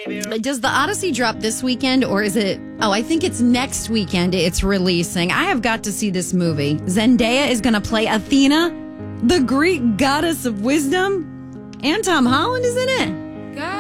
Does the Odyssey drop this weekend or is it? Oh, I think it's next weekend it's releasing. I have got to see this movie. Zendaya is going to play Athena, the Greek goddess of wisdom, and Tom Holland is in it.